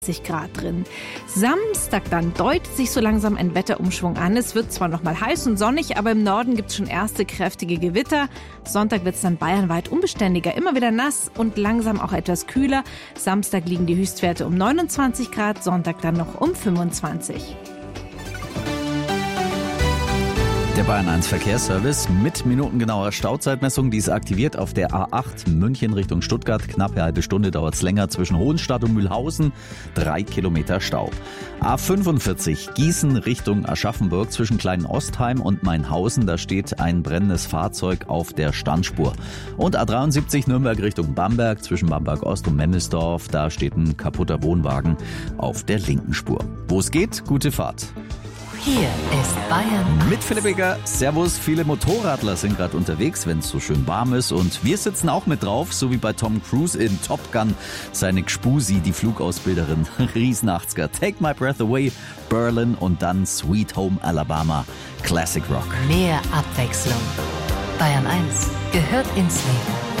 Grad drin. Samstag dann deutet sich so langsam ein Wetterumschwung an. Es wird zwar noch mal heiß und sonnig, aber im Norden gibt es schon erste kräftige Gewitter. Sonntag wird es dann bayernweit unbeständiger, immer wieder nass und langsam auch etwas kühler. Samstag liegen die Höchstwerte um 29 Grad, Sonntag dann noch um 25. Der Bayern 1 Verkehrsservice mit minutengenauer Stauzeitmessung. Die ist aktiviert auf der A8 München Richtung Stuttgart. Knappe halbe Stunde dauert es länger zwischen Hohenstadt und Mühlhausen. 3 Kilometer Stau. A45 Gießen Richtung Aschaffenburg zwischen Klein-Ostheim und Mainhausen. Da steht ein brennendes Fahrzeug auf der Standspur. Und A73 Nürnberg Richtung Bamberg zwischen Bamberg Ost und Memmelsdorf. Da steht ein kaputter Wohnwagen auf der linken Spur. Wo es geht, gute Fahrt. Hier ist Bayern mit Philipp Egger. Servus, viele Motorradler sind gerade unterwegs, wenn es so schön warm ist. Und wir sitzen auch mit drauf, so wie bei Tom Cruise in Top Gun. Seine Gspusi, die Flugausbilderin, Riesenachtzger. Take My Breath Away, Berlin und dann Sweet Home Alabama. Classic Rock. Mehr Abwechslung. Bayern 1 gehört ins Leben.